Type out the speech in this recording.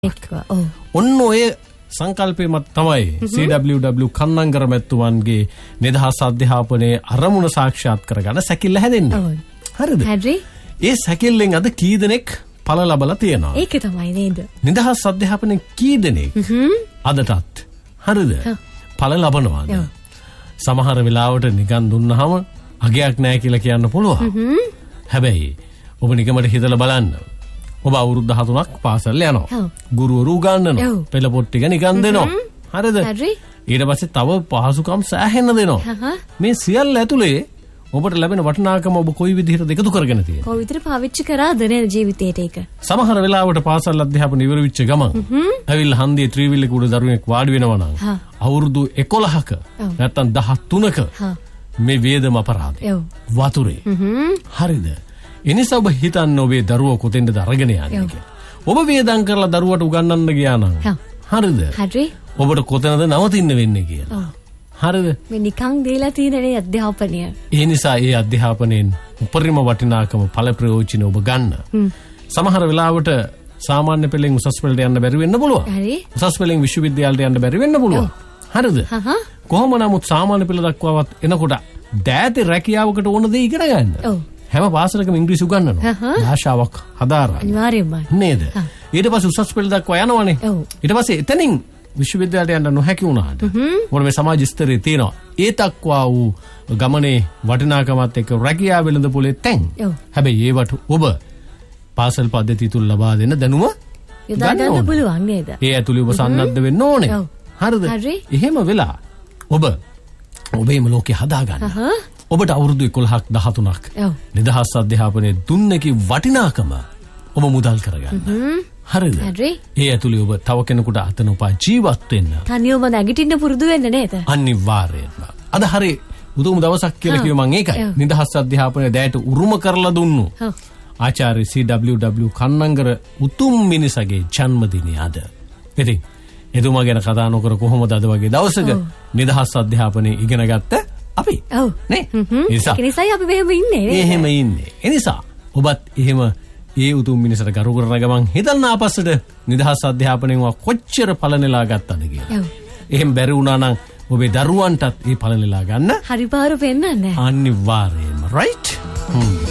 ඔන්න ඔය සංකල්පය මත තමයි CWW කන්නංගර මැතිතුමන්ගේ නිදහස් අධ්‍යාපනයේ අරමුණ සාක්ෂාත් කරගන්න සැකිල්ල හැදෙන්නේ. හරිද? හරි. ඒ සැකිල්ලෙන් අද කී දෙනෙක් ඵල ලබලා තියෙනවා? ඒක තමයි නේද? නිදහස් අධ්‍යාපනයේ කී දෙනෙක් අදටත් හරිද? ඵල ලබනවාද? සමහර වෙලාවට නිකන් දුන්නාම අගයක් නැහැ කියලා කියන්න පුළුවන්. හැබැයි ඔබ නිකමට හිතලා බලන්න. ඔබ අවුරුදු 13ක් පාසල් යනවා. ගුරුවරු උගන්වනවා. පෙළ පොත් ටික නිකන් දෙනවා. හරිද? ඊට පස්සේ තව පහසුකම් සෑහෙන්න දෙනවා. මේ සියල්ල ඇතුලේ ඔබට ලැබෙන වටිනාකම ඔබ කොයි විදිහටද එකතු කරගෙන තියෙන්නේ? කොයි විදිහට පාවිච්චි කරාද නේද ජීවිතේට ඒක? සමහර වෙලාවට පාසල් අධ්‍යාපනය ඉවර වෙච්ච ගමන් ඇවිල්ලා හන්දියේ ත්‍රිවිල්ලක උඩ දරුවෙක් වාඩි වෙනවා නම් අවුරුදු 11ක නැත්තම් 13ක මේ වේදම අපරාධය. වතුරේ. හරිද? එනිසා ඔබ හිතන්න ඔබේ දරුවා කොතෙන්ද අරගෙන යන්නේ කියලා. ඔබ වේදම් කරලා දරුවට උගන්වන්න ගියා නම් හරිද? හරි. ඔබට කොතනද නවතින්න වෙන්නේ කියලා. හරිද? මේ නිකන් දීලා තියෙන අධ්‍යාපනය. ඒ නිසා ඒ අධ්‍යාපනයෙන් උපරිම වටිනාකම ඵල ප්‍රයෝජන ඔබ ගන්න. සමහර වෙලාවට සාමාන්‍ය පෙළෙන් උසස් පෙළට යන්න බැරි වෙන්න පුළුවන්. හරි. උසස් පෙළෙන් විශ්වවිද්‍යාලයට යන්න බැරි වෙන්න පුළුවන්. හරිද? කොහොම නමුත් සාමාන්‍ය පෙළ දක්වාවත් එනකොට දෑතේ රැකියාවකට ඕන දේ ඉගෙන ගන්න. හැම පාසලකම ඉංග්‍රීසි උගන්වනවා. භාෂාවක් හදාරන්න. අනිවාර්යයෙන්ම. නේද? ඊට පස්සේ උසස් පෙළ දක්වා යනවනේ. ඊට පස්සේ එතනින් විශ්වවිද්‍යාලයට යන්න නොහැකි වුණාට මොන මේ සමාජ ස්තරයේ තියෙනවා. ඒ තක්වා වූ ගමනේ වටිනාකමත් එක්ක රැකියාව වෙළඳ පොලේ තැන්. හැබැයි ඒවට ඔබ පාසල් පද්ධතිය තුල ලබා දෙන දැනුම යොදා ගන්න පුළුවන් නේද? ඒ ඇතුළේ ඔබ සන්නද්ධ වෙන්න ඕනේ. හරිද? එහෙම වෙලා ඔබ ඔබේම ලෝකේ හදා ගන්න. ඔබට අවුරුදු 11ක් 13ක් නිදහස් අධ්‍යාපනයේ දුන්නකි වටිනාකම ඔබ මුදල් කරගන්න. හරිද? ඒ ඇතුළේ ඔබ තව කෙනෙකුට අතන උපා ජීවත් වෙන්න. තනියම නැගිටින්න පුරුදු වෙන්න නේද? අනිවාර්යයෙන්ම. අද හරි උතුම් දවසක් කියලා කිව්ව මම ඒකයි. නිදහස් අධ්‍යාපනයේ දැයට උරුම කරලා දුන්නු. ආචාර්ය CWW කන්නංගර උතුම් මිනිසගේ ජන්මදිනය අද. ඉතින් එතුමා ගැන කතා නොකර කොහොමද අද වගේ දවසක නිදහස් අධ්‍යාපනයේ ඉගෙන ගත්ත අපි. නේ? ඒනිසායි අපි මෙහෙම ඉන්නේ නේ. එහෙම ඉන්නේ. එනිසා ඔබත් එහෙම ඒ උතුම් මිනිසට ගරු කරන ගමන් හිතන්න ආපස්සට නිදහස් අධ්‍යාපනයෙන් කොච්චර ඵල නෙලා ගත්තද කියලා. එහෙම බැරි වුණා නම් ඔබේ දරුවන්ටත් ඒ ඵල නෙලා ගන්න හරි පාර පෙන්නන්න. අනිවාර්යයෙන්ම. රයිට්?